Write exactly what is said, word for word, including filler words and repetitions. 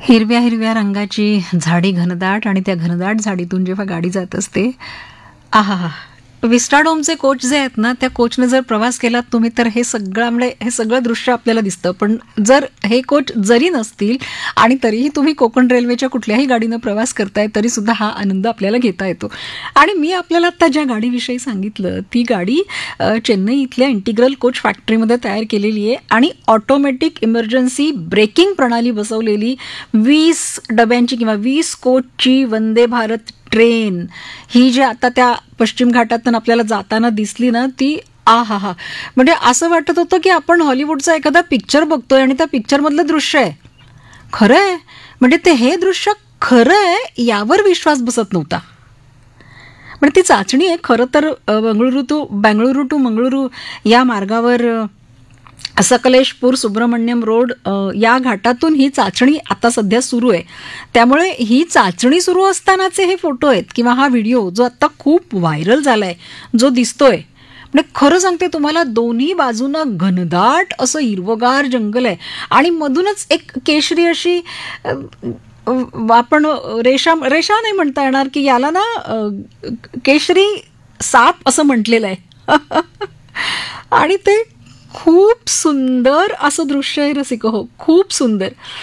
हिरव्या हिरव्या रंगाची झाडी घनदाट आणि त्या घनदाट झाडीतून जेव्हा गाडी जात असते, आहा, विस्टाडोमचे कोच जे आहेत ना, त्या कोचने जर प्रवास केलात तुम्ही तर हे सगळं म्हणजे हे सगळं दृश्य आपल्याला दिसतं. पण जर हे कोच जरी नसतील आणि तरीही तुम्ही कोकण रेल्वेच्या कुठल्याही गाडीनं प्रवास करताय तरी सुद्धा हा आनंद आपल्याला घेता येतो. आणि मी आपल्याला आता ज्या गाडीविषयी सांगितलं ती गाडी अ, चेन्नई इथल्या इंटिग्रल कोच फॅक्टरीमध्ये तयार केलेली आहे आणि ऑटोमॅटिक इमर्जन्सी ब्रेकिंग प्रणाली बसवलेली वीस डब्यांची किंवा वीस कोचची वंदे भारत ट्रेन ही जी आता त्या पश्चिम घाटातून आपल्याला जाताना दिसली ना, ती आ हा हा म्हणजे असं वाटत होतं की आपण हॉलिवूडचा एखादा पिक्चर बघतोय आणि त्या पिक्चरमधलं दृश्य आहे. खरं आहे म्हणजे ते हे दृश्य खरं आहे यावर विश्वास बसत नव्हता. म्हणजे ती चाचणी आहे खरं तर अ, बंगळुरू टू बंगळुरू टू मंगळुरू या मार्गावर अ, सकलेशपूर सुब्रमण्यम रोड अ, या घाटातून ही चाचणी आता सध्या सुरू आहे. त्यामुळे ही चाचणी सुरू असतानाचे हे फोटो आहेत किंवा हा व्हिडिओ जो आता खूप व्हायरल झालाय, जो दिसतोय, म्हणजे खरं सांगते तुम्हाला दोन्ही बाजूनं घनदाट असं हिरवगार जंगल आहे आणि मधूनच एक केशरी अशी अ, अ, आपण रेषा रेषा नाही म्हणता येणार की याला ना अ, केशरी साप असं म्हटलेलं आहे. आणि ते खूप सुंदर असं दृश्य आहे रसिक हो, खूप सुंदर.